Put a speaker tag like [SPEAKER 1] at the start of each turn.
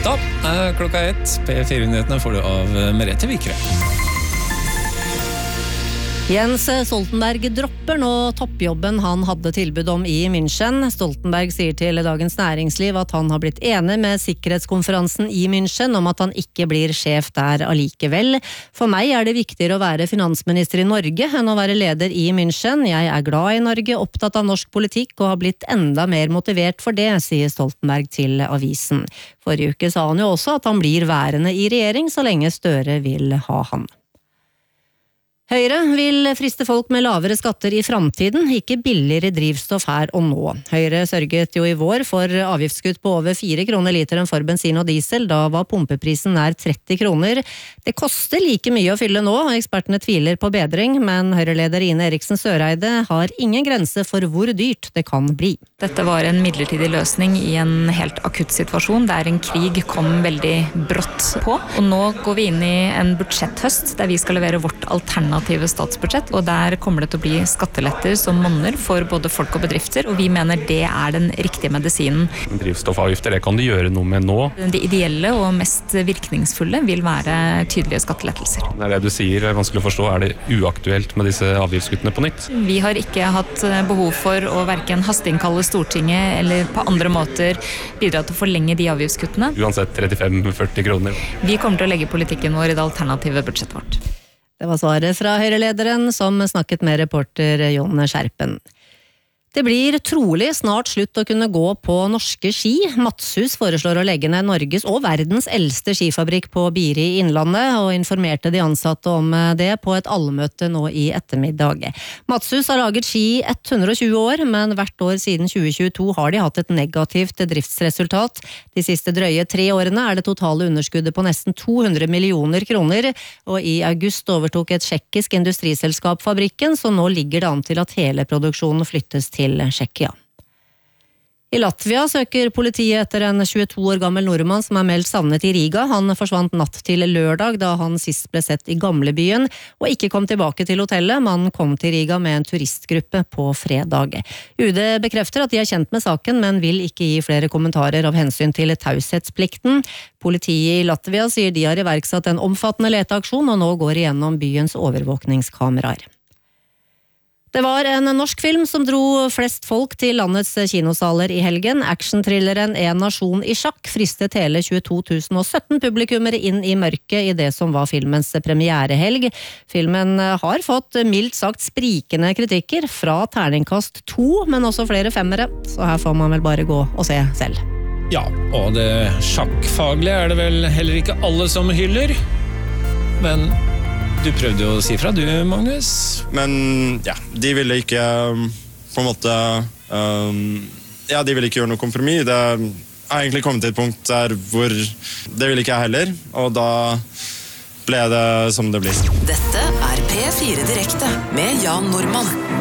[SPEAKER 1] Da er klokka 1. P4-nyhetene får du av Merete Vikre.
[SPEAKER 2] Jens Stoltenberg dropper nå toppjobben han hadde tilbud om i München. Stoltenberg sier til Dagens Næringsliv at han har blitt enig med sikkerhetskonferansen i München om at han ikke blir sjef der allikevel. For meg er det viktigere å være finansminister i Norge enn å være leder i München. Jeg er glad i Norge, opptatt av norsk politikk og har blitt enda mer motivert for det, sier Stoltenberg til avisen. Forrige uke sa han jo også at han blir værende i regjering så lenge Støre vil ha han. Høyre vil friste folk med lavere skatter i fremtiden, ikke billigere drivstoff her og nå. Høyre sørget jo i vår for avgiftskutt på over 4 kroner literen for bensin og diesel, da var pumpeprisen nær 30 kroner. Det koster like mye å fylle nå, og ekspertene tviler på bedring, men Høyre-leder Ine Eriksen Søreide har ingen grense for hvor dyrt det kan bli.
[SPEAKER 3] Dette var en midlertidig løsning i en helt akutt situasjon, der en krig kom veldig brått på. Og nå går vi inn i en budsjetthøst, der vi skal levere vårt alternative statsbudsjett, og der kommer det til å bli skatteletter som monner for både folk og bedrifter, og vi mener det er den riktige medisinen.
[SPEAKER 4] Drivstoffavgifter, det kan du gjøre noe med nå.
[SPEAKER 3] Det ideelle og mest virkningsfulle vil være tydelige skattelettelser.
[SPEAKER 4] Det er det du sier, er vanskelig å forstå. Er det uaktuelt med disse avgiftskuttene på nytt?
[SPEAKER 3] Vi har ikke hatt behov for å hverken hasteinnkalle Stortinget eller på andre måter bidra til å forlenge de avgiftskuttene.
[SPEAKER 4] Uansett 35-40 kroner.
[SPEAKER 3] Vi kommer til å legge politikken vår i det alternative budsjettet vårt.
[SPEAKER 2] Det var svaret fra Høyre-lederen som snakket med reporter Jon Skjerpen. Det blir trolig snart slutt å kunne gå på norske ski. Matshus foreslår å legge ned Norges og verdens eldste skifabrikk på Biri i Innlandet, og informerte de ansatte om det på et allmøte nå i ettermiddag. Matshus har laget ski i 120 år, men hvert år siden 2022 har de hatt et negativt driftsresultat. De siste drøye 3 årene er det totale underskuddet på nesten 200 millioner kroner, og i august overtok et tsjekkisk industriselskap fabrikken, så nå ligger det an til at hele produksjonen flyttes til Tsjekkia. I Latvia søker politiet etter en 22 år gammel nordmann som er meldt savnet i Riga. Han forsvant natt til lørdag da han sist ble sett i gamlebyen og ikke kom tilbake til hotellet. Mannen kom til Riga med en turistgruppe på fredag. UD bekrefter at de er kjent med saken, men vil ikke gi flere kommentarer av hensyn til taushetsplikten. Politiet i Latvia sier de har iverksatt en omfattende leteaksjon og nå går igjennom byens overvåkningskameraer. Det var en norsk film som dro flest folk til landets kinosaler i helgen. Action-thrilleren En nasjon i sjakk fristet hele 22 publikummere inn i mørket i det som var filmens premierehelg. Filmen har fått mildt sagt sprikende kritikker fra terningkast 2, men også flere 5-ere, så her får man vel bare gå og se selv.
[SPEAKER 1] Ja, og det sjakkfaglige er det vel heller ikke alle som hyller, men du prøvde jo å si fra, du, Magnus.
[SPEAKER 5] Men ja, de ville ikke på en måte de ville ikke gjøre noe kompromiss. Det har egentlig kommet til et punkt der hvor det ville ikke jeg heller, og da ble det som det blir.
[SPEAKER 6] Dette er P4 Direkte med Jan Normann.